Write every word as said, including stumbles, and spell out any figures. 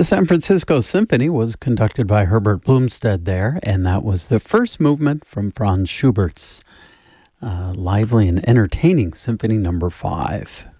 The San Francisco Symphony was conducted by Herbert Blumstead there, and that was the first movement from Franz Schubert's uh, lively and entertaining Symphony Number Five.